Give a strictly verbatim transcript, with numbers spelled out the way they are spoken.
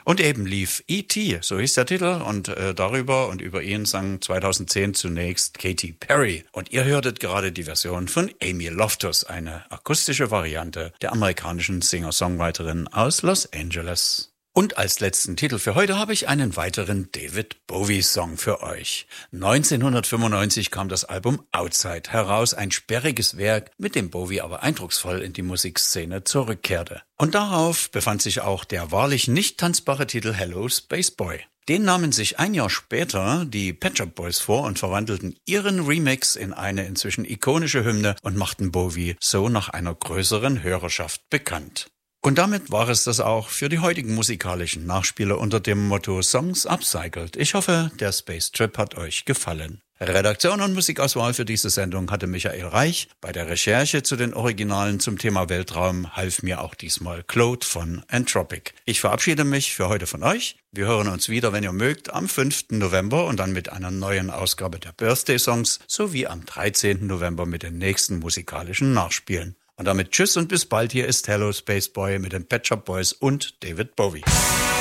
Und eben lief E T, so hieß der Titel, und äh, darüber und über ihn sang zweitausendzehn zunächst Katy Perry. Und ihr hörtet gerade die Version von Amy Loftus, eine akustische Variante der amerikanischen Singer-Songwriterin aus Los Angeles. Und als letzten Titel für heute habe ich einen weiteren David Bowie-Song für euch. neunzehnhundertfünfundneunzig kam das Album Outside heraus, ein sperriges Werk, mit dem Bowie aber eindrucksvoll in die Musikszene zurückkehrte. Und darauf befand sich auch der wahrlich nicht tanzbare Titel Hello Space Boy. Den nahmen sich ein Jahr später die Pet Shop Boys vor und verwandelten ihren Remix in eine inzwischen ikonische Hymne und machten Bowie so nach einer größeren Hörerschaft bekannt. Und damit war es das auch für die heutigen musikalischen Nachspiele unter dem Motto Songs Upcycled. Ich hoffe, der Space Trip hat euch gefallen. Redaktion und Musikauswahl für diese Sendung hatte Michael Reich. Bei der Recherche zu den Originalen zum Thema Weltraum half mir auch diesmal Claude von Entropic. Ich verabschiede mich für heute von euch. Wir hören uns wieder, wenn ihr mögt, am fünften November und dann mit einer neuen Ausgabe der Birthday Songs sowie am dreizehnten November mit den nächsten musikalischen Nachspielen. Und damit tschüss und bis bald. Hier ist Hello Space Boy mit den Pet Shop Boys und David Bowie.